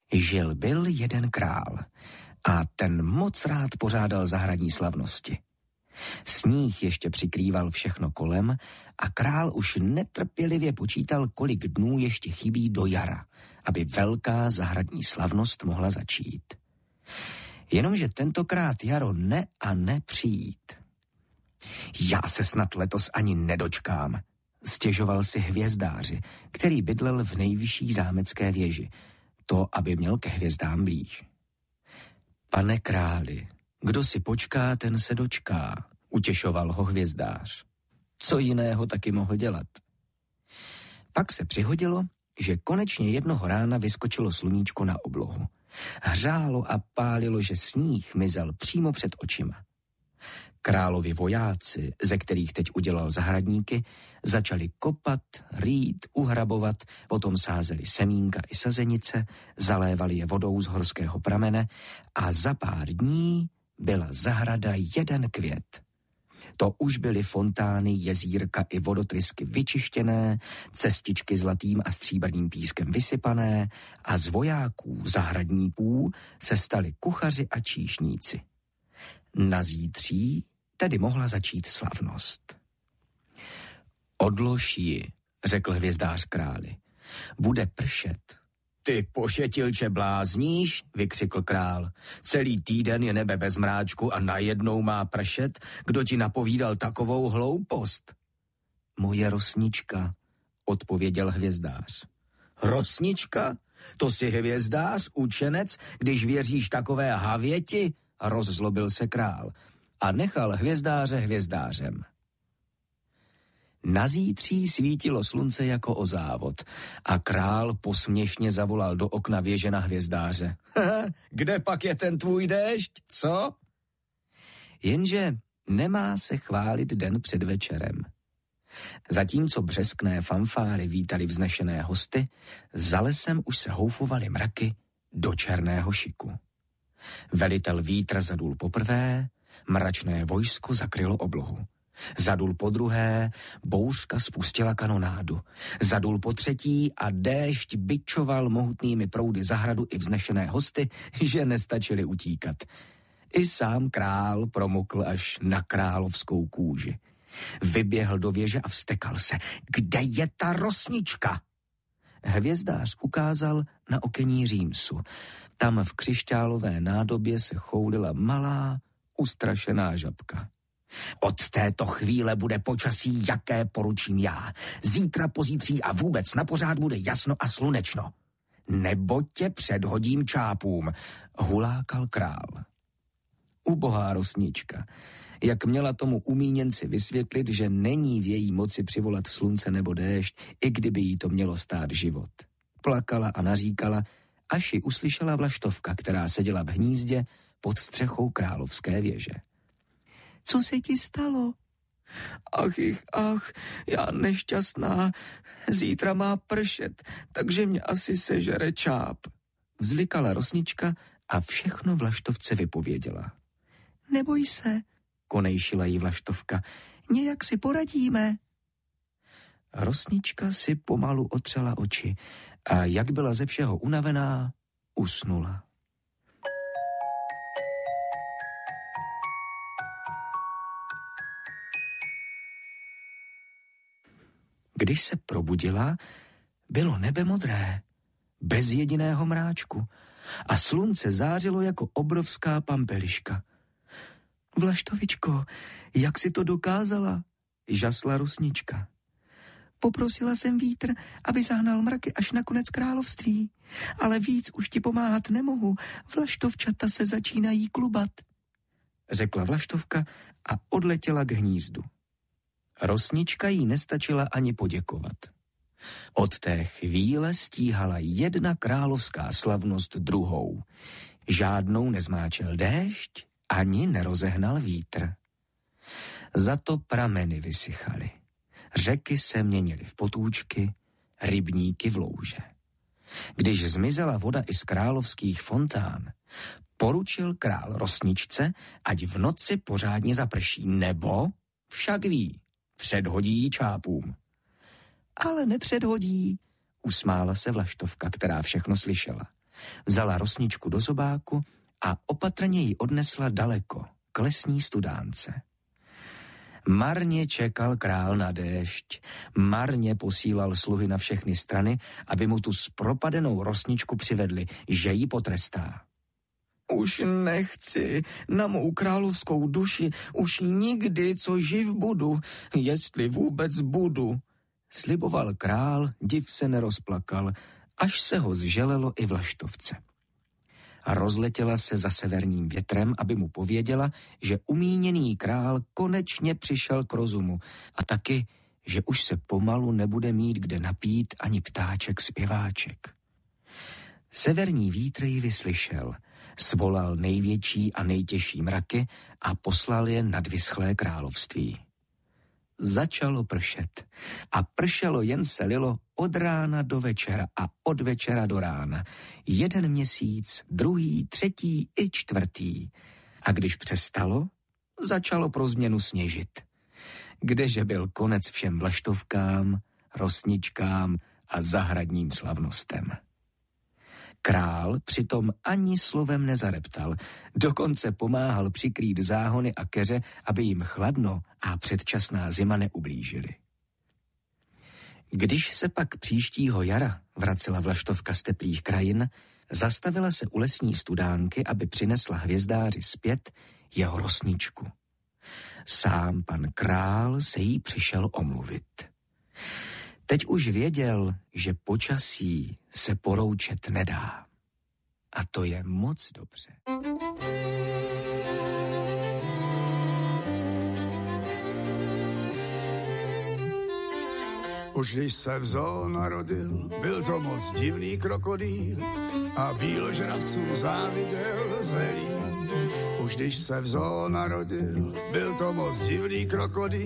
Žil byl jeden král a ten moc rád pořádal zahradní slavnosti. Sníh ještě přikrýval všechno kolem a král už netrpělivě počítal, kolik dnů ještě chybí do jara, aby velká zahradní slavnost mohla začít. Jenomže tentokrát jaro ne přijít. Já se snad letos ani nedočkám, stěžoval si hvězdáři, který bydlel v nejvyšší zámecké věži, to, aby měl ke hvězdám blíž. Pane králi, kdo si počká, ten se dočká, utěšoval ho hvězdář. Co jiného taky mohl dělat? Pak se přihodilo, že konečně jednoho rána vyskočilo sluníčko na oblohu. Hřálo a pálilo, že sníh mizel přímo před očima. Královi vojáci, ze kterých teď udělal zahradníky, začali kopat, rýt, uhrabovat, potom sázeli semínka i sazenice, zalévali je vodou z horského pramene a za pár dní byla zahrada jeden květ. To už byly fontány, jezírka i vodotrysky vyčištěné, cestičky zlatým a stříbrným pískem vysypané a z vojáků, zahradníků se stali kuchaři a číšníci. Na zítří tedy mohla začít slavnost. Odlož ji, řekl hvězdář králi. Bude pršet. Ty pošetilče blázníš, vykřikl král. Celý týden je nebe bez mráčku a najednou má pršet? Kdo ti napovídal takovou hloupost? Moje rosnička, odpověděl hvězdář. Rosnička? To jsi hvězdář, učenec, když věříš takové havěti? Rozzlobil se král a nechal hvězdáře hvězdářem. Na zítří svítilo slunce jako o závod a král posměšně zavolal do okna věže na hvězdáře. Kde pak je ten tvůj déšť, co? Jenže nemá se chválit den před večerem. Zatímco břeskné fanfáry vítali vznešené hosty, za lesem už se houfovaly mraky do černého šiku. Velitel vítr zadul poprvé, mračné vojsko zakrylo oblohu. Zadul po druhé, bouřka spustila kanonádu. Zadul po třetí a déšť bičoval mohutnými proudy zahradu i vznešené hosty, že nestačili utíkat. I sám král promokl až na královskou kůži. Vyběhl do věže a vztekal se. Kde je ta rosnička? Hvězdář ukázal na okení římsu. Tam v křišťálové nádobě se choulila malá, ustrašená žabka. Od této chvíle bude počasí, jaké poručím já. Zítra, pozítří a vůbec na pořád bude jasno a slunečno. Nebo tě předhodím čápům, hulákal král. Ubohá rosnička, jak měla tomu umíněnci vysvětlit, že není v její moci přivolat slunce nebo déšť, i kdyby jí to mělo stát život. Plakala a naříkala, až ji uslyšela vlaštovka, která seděla v hnízdě pod střechou královské věže. Co se ti stalo? Ach, já nešťastná, zítra má pršet, takže mě asi sežere čáp. Vzlikala rosnička a všechno vlaštovce vypověděla. Neboj se, konejšila jí vlaštovka, nějak si poradíme. Rosnička si pomalu otřela oči a jak byla ze všeho unavená, usnula. Když se probudila, bylo nebe modré, bez jediného mráčku a slunce zářilo jako obrovská pampeliška. Vlaštovičko, jak si to dokázala? Žasla rosnička. Poprosila jsem vítr, aby zahnal mraky až na konec království, ale víc už ti pomáhat nemohu, vlaštovčata se začínají klubat, řekla vlaštovka a odletěla k hnízdu. Rosnička jí nestačila ani poděkovat. Od té chvíle stíhala jedna královská slavnost druhou. Žádnou nezmáčel déšť, ani nerozehnal vítr. Za to prameny vysychaly. Řeky se měnily v potůčky, rybníky v louže. Když zmizela voda i z královských fontán, poručil král rosničce, ať v noci pořádně zaprší, nebo však ví, předhodí ji čápům. Ale nepředhodí, usmála se vlaštovka, která všechno slyšela. Vzala rosničku do zobáku a opatrně ji odnesla daleko, k lesní studánce. Marně čekal král na déšť, marně posílal sluhy na všechny strany, aby mu tu zpropadenou rosničku přivedli, že ji potrestá. Už nechci na mou královskou duši, už nikdy, co živ budu, jestli vůbec budu, sliboval král, div se nerozplakal, až se ho zželelo i vlaštovce. A rozletěla se za severním větrem, aby mu pověděla, že umíněný král konečně přišel k rozumu a taky, že už se pomalu nebude mít kde napít ani ptáček zpěváček. Severní vítr ji vyslyšel, svolal největší a nejtěžší mraky a poslal je nad vyschlé království. Začalo pršet a pršelo jen se lilo od rána do večera a od večera do rána. 1 měsíc, 2., 3. i 4. A když přestalo, začalo pro změnu sněžit. Kdeže byl konec všem vlaštovkám, rosničkám a zahradním slavnostem. Král přitom ani slovem nezareptal, dokonce pomáhal přikrýt záhony a keře, aby jim chladno a předčasná zima neublížily. Když se pak příštího jara vracela vlaštovka z teplých krajin, zastavila se u lesní studánky, aby přinesla hvězdáři zpět jeho rosničku. Sám pan král se jí přišel omluvit. Teď už věděl, že počasí se poroučet nedá. A to je moc dobře. Už když se v zoo narodil, byl to moc divný krokodýl a bíložravců záviděl zelí. Už když se v zoo narodil, byl to moc divný krokodýl